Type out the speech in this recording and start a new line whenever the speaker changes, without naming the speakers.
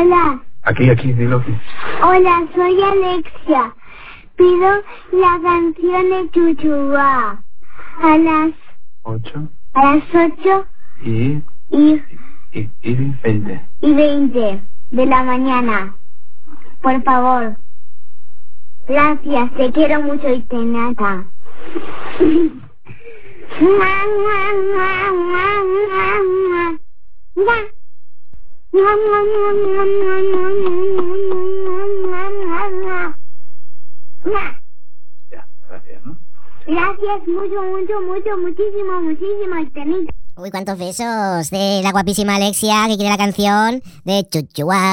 Hola.
Aquí, dilo aquí.
Hola, soy Alexia. Pido la canción de Chuchuá a las
8
y
y 20.
20 de la mañana. Por favor. Gracias, te quiero mucho y te nata.
Ya, gracias, ¿no?
Gracias, muchísimo, y te nata.
Uy, cuántos besos de la guapísima Alexia que quiere la canción de Chuchuá.